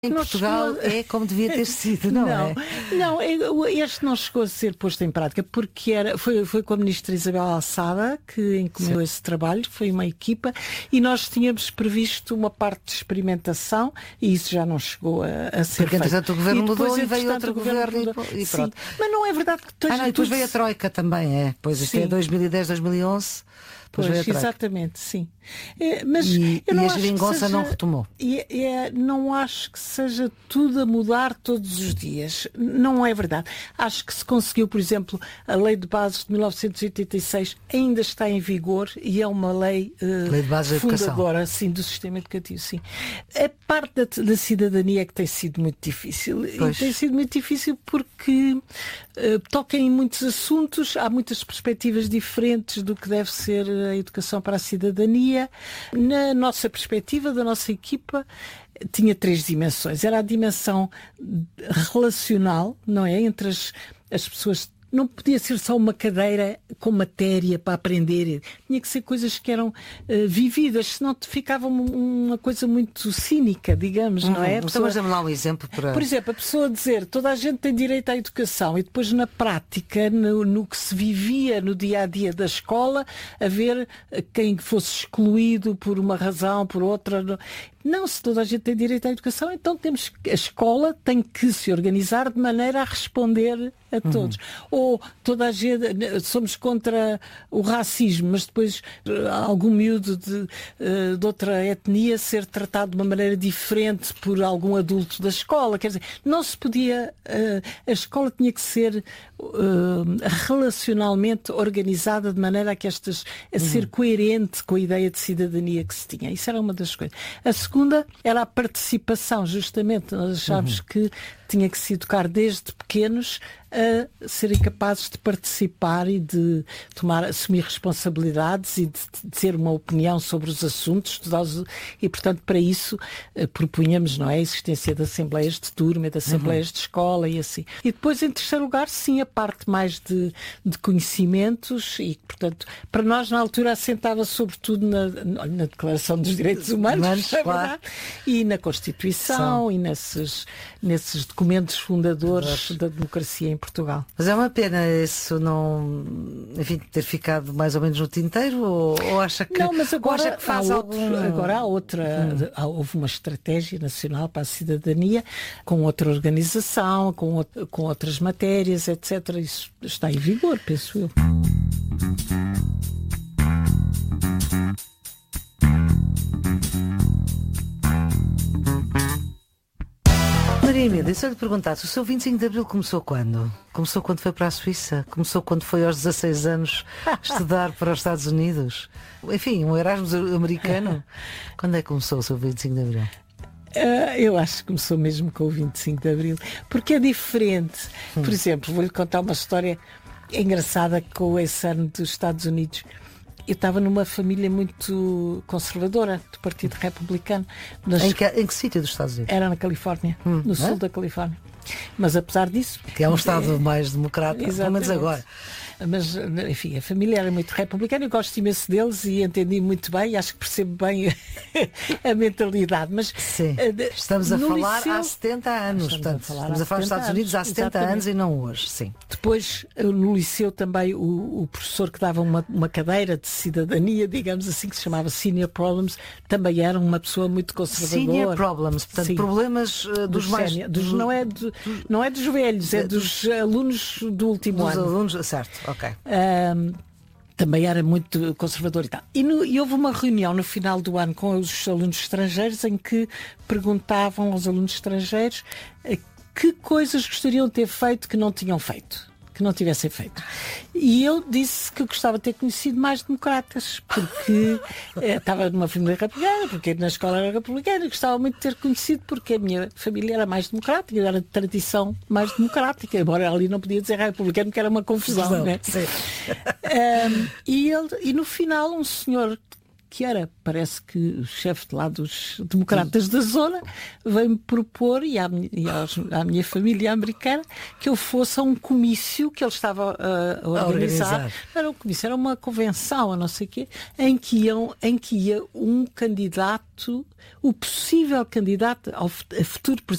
Em Portugal é como devia ter sido, não é? Não, este não chegou a ser posto em prática porque foi com a ministra Isabel Alçada que encomendou esse trabalho, foi uma equipa e nós tínhamos previsto uma parte de experimentação e isso já não chegou a ser porque, feito. Entretanto o governo mudou e veio outro governo e pronto. Sim, mas não é verdade que e depois veio a Troika também, é? Pois isto é 2010, 2011... Pois, exatamente, sim. Mas eu não a acho geringonça que seja, não retomou. Não acho que seja tudo a mudar todos os dias. Não é verdade. Acho que se conseguiu, por exemplo, a Lei de Bases de 1986 ainda está em vigor e é uma lei de Bases fundadora sim, do sistema educativo. Sim. A parte da cidadania é que tem sido muito difícil. Pois. E tem sido muito difícil porque toca em muitos assuntos, há muitas perspectivas diferentes do que deve ser a educação para a cidadania. Na nossa perspectiva, da nossa equipa, tinha 3 dimensões. Era a dimensão relacional, não é? Entre as pessoas. Não podia ser só uma cadeira com matéria para aprender. Tinha que ser coisas que eram vividas, senão ficava uma coisa muito cínica, digamos, não é? Então, mas dê-me lá um exemplo para... Por exemplo, a pessoa dizer toda a gente tem direito à educação e depois na prática, no que se vivia no dia-a-dia da escola, haver quem fosse excluído por uma razão, por outra... Não, se toda a gente tem direito à educação, então a escola tem que se organizar de maneira a responder a todos. Ou toda a gente, somos contra o racismo, mas depois algum miúdo de outra etnia ser tratado de uma maneira diferente por algum adulto da escola. Quer dizer, não se podia, a escola tinha que ser relacionalmente organizada de maneira a ser coerente com a ideia de cidadania que se tinha. Isso era uma das coisas. A segunda era a participação, justamente. Nós achámos que tinha que se educar desde pequenos a serem capazes de participar e de assumir responsabilidades e de ter uma opinião sobre os assuntos e, portanto, para isso propunhamos, não é, a existência de assembleias de turma, de assembleias de escola e assim. E depois, em terceiro lugar, sim, a parte mais de conhecimentos e, portanto, para nós na altura assentava sobretudo na Declaração dos Direitos Humanos, é verdade, e na Constituição e nesses documentos fundadores da democracia em Portugal. Mas é uma pena isso não, enfim, ter ficado mais ou menos no tinteiro ou acha que... Não, mas agora há outra, houve uma estratégia nacional para a cidadania com outra organização, com outras matérias, etc. Isso está em vigor, penso eu. Maria Emília, se eu lhe perguntasse, o seu 25 de Abril começou quando? Começou quando foi para a Suíça? Começou quando foi aos 16 anos estudar para os Estados Unidos? Enfim, um Erasmus americano? Quando é que começou o seu 25 de Abril? Eu acho que começou mesmo com o 25 de Abril, porque é diferente. Por exemplo, vou-lhe contar uma história engraçada com esse ano dos Estados Unidos. Eu estava numa família muito conservadora do Partido Republicano. Em que sítio dos Estados Unidos? Era na Califórnia, no sul da Califórnia. Mas apesar disso... Que é um estado mais democrata, pelo menos agora. Mas, enfim, a família era muito republicana, eu gosto imenso deles e entendi muito bem, acho que percebo bem a mentalidade. Mas sim, estamos a falar liceu, há 70 anos, estamos a falar dos Estados Unidos há 70 anos e não hoje, sim. Depois, no liceu também, o professor que dava uma cadeira de cidadania, digamos assim, que se chamava Senior Problems, também era uma pessoa muito conservadora. Senior Problems, portanto, sim, problemas dos mais... Não é dos velhos, é dos alunos do último ano. Dos alunos, certo. Okay. Também era muito conservador e tal. E houve uma reunião no final do ano com os alunos estrangeiros em que perguntavam aos alunos estrangeiros que coisas gostariam de ter feito que não tinham feito, que não tivessem feito. E eu disse que gostava de ter conhecido mais democratas, porque estava numa família republicana, porque na escola era republicana, e gostava muito de ter conhecido, porque a minha família era mais democrática, era de tradição mais democrática, embora ali não podia dizer republicano, porque era uma confusão, né? Sim. E no final um senhor que era, parece que o chefe de lá dos democratas da zona, veio-me propor, à minha família americana, que eu fosse a um comício que ele estava a organizar. Era um comício, era uma convenção, a não sei o quê, em que ia um candidato, o possível candidato a futuro